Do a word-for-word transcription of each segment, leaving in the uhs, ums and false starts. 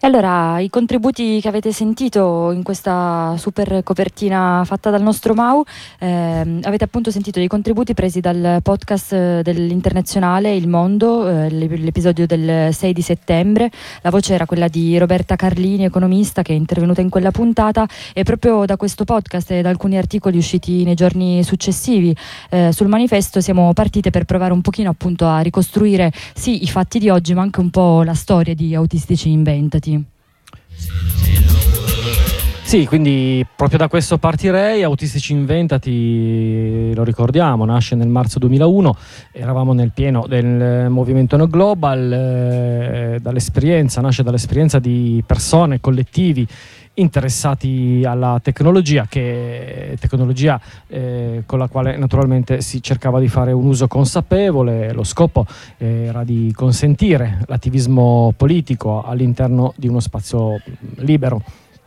allora, i contributi che avete sentito in questa super copertina fatta dal nostro Mau, ehm, avete appunto sentito dei contributi presi dal podcast dell'Internazionale Il Mondo, eh, l'episodio del sei di settembre. La voce era quella di Roberta Carlini, economista, che è intervenuta in quella puntata, e proprio da questo podcast e da alcuni articoli usciti nei giorni successivi eh, sul manifesto siamo partite per provare un pochino appunto a ricostruire sì i fatti di oggi, ma anche un po' la storia di Autistici Inventati. Sì, quindi proprio da questo partirei. Autistici Inventati, lo ricordiamo, nasce nel marzo duemilauno, eravamo nel pieno del movimento No Global, eh, dall'esperienza, nasce dall'esperienza di persone, collettivi interessati alla tecnologia, che tecnologia eh, con la quale naturalmente si cercava di fare un uso consapevole. Lo scopo eh, era di consentire l'attivismo politico all'interno di uno spazio libero.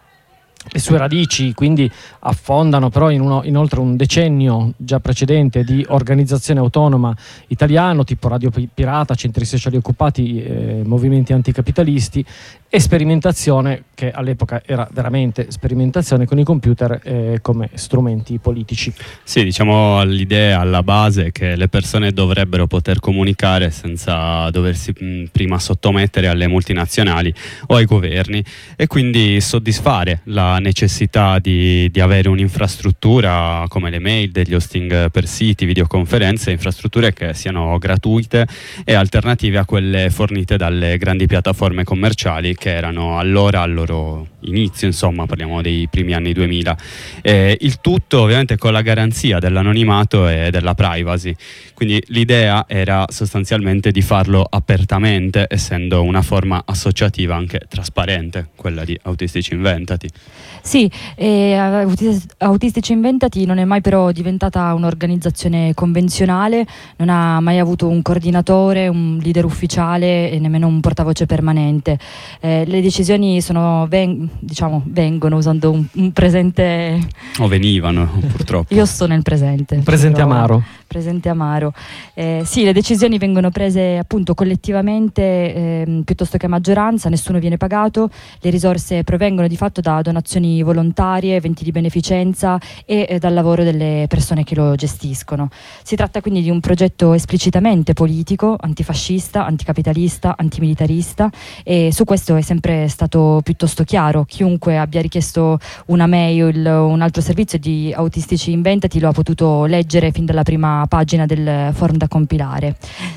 Le sue radici quindi affondano però in, uno, in oltre un decennio già precedente di organizzazione autonoma italiano, tipo Radio Pirata, centri sociali occupati, eh, movimenti anticapitalisti, e sperimentazione, che all'epoca era veramente sperimentazione, con i computer eh, come strumenti politici. Sì, diciamo l'idea alla base che le persone dovrebbero poter comunicare senza doversi mh, prima sottomettere alle multinazionali o ai governi, e quindi soddisfare la necessità di, di avere un'infrastruttura come le mail, degli hosting per siti, videoconferenze, infrastrutture che siano gratuite e alternative a quelle fornite dalle grandi piattaforme commerciali che erano allora al loro inizio, insomma parliamo dei primi anni duemila. Eh, il tutto ovviamente con la garanzia dell'anonimato e della privacy, quindi l'idea era sostanzialmente di farlo apertamente, essendo una forma associativa anche trasparente, quella di Autistici Inventati. Sì, e Autistici Inventati non è mai però diventata un'organizzazione convenzionale, non ha mai avuto un coordinatore, un leader ufficiale e nemmeno un portavoce permanente. Eh, le decisioni sono ven- diciamo vengono usando un, un presente, o venivano purtroppo. Io sto nel presente. Presente però, amaro. Presente amaro. Eh, sì, le decisioni vengono prese appunto collettivamente eh, piuttosto che a maggioranza, nessuno viene pagato, le risorse provengono di fatto da donazioni volontarie, eventi di beneficenza e eh, dal lavoro delle persone che lo gestiscono. Si tratta quindi di un progetto esplicitamente politico, antifascista, anticapitalista, antimilitarista, e su questo è sempre stato piuttosto chiaro. Chiunque abbia richiesto una mail o un altro servizio di Autistici Inventati lo ha potuto leggere fin dalla prima pagina del form da compilare.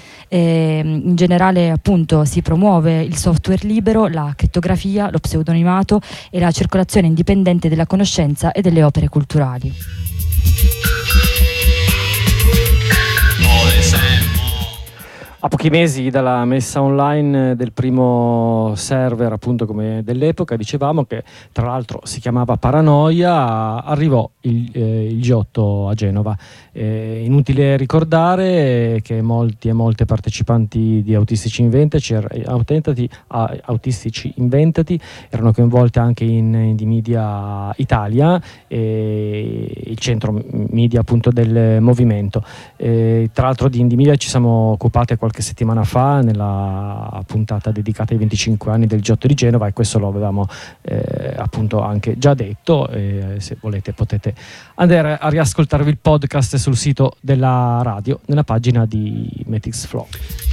E in generale appunto si promuove il software libero, la crittografia, lo pseudonimato e la circolazione indipendente della conoscenza e delle opere culturali. A pochi mesi dalla messa online del primo server, appunto come dell'epoca, dicevamo, che tra l'altro si chiamava Paranoia, arrivò il, eh, il G otto a Genova. Eh, inutile ricordare che molti e molte partecipanti di Autistici Inventati, autentici, Autistici Inventati erano coinvolte anche in Indie Media Italia, eh, il centro media appunto del movimento. Eh, tra l'altro di Indie Media ci siamo occupate qualche settimana fa nella puntata dedicata ai venticinque anni del G otto di Genova, e questo lo avevamo eh, appunto anche già detto. Eh, se volete potete andare a riascoltarvi il podcast sul sito della radio, nella pagina di Metix Flow.